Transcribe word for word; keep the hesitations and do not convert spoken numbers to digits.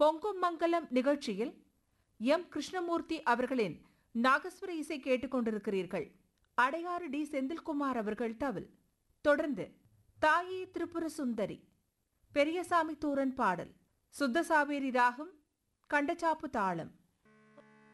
பொங்கும் மங்கலம் நிகழ்ச்சியில் எம் கிருஷ்ணமூர்த்தி அவர்களின் நாகஸ்வர இசை கேட்டுக்கொண்டிருக்கிறீர்கள். அடையாறு டி செந்தில்குமார் அவர்கள் தவில். தொடர்ந்து தாயி திரிபுர சுந்தரி பெரியசாமி தூரன் பாடல். சுத்த சாவேரி ராகம், கண்டச்சாப்பு தாளம்.